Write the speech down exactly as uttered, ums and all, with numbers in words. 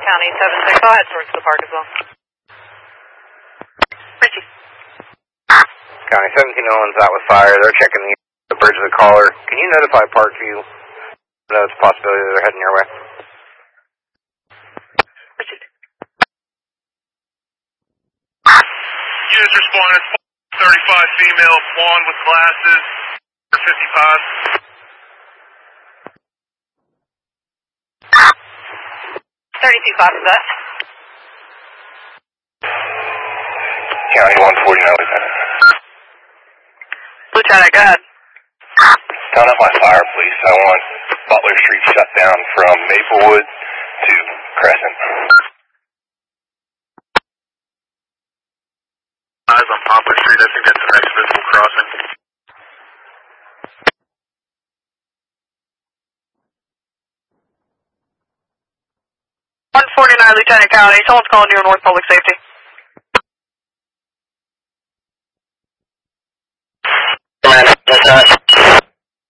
County seven six. I'll head towards the park as well. Richie. County seventeen oh one's out with fire. They're checking the, the bridge of the caller. Can you notify Parkview? No, it's a possibility they're heading your way. Richie. Units responded. thirty-five female, blonde with glasses. fifty-five. thirty-two five is that? County one forty-nine, Lieutenant. Lieutenant, go ahead. Count up my fire, please. I want Butler Street shut down from Maplewood to Crescent. Eyes on Poplar Street. I think that's the next visible crossing. one forty-nine, Lieutenant County. Someone's calling you in North Public Safety.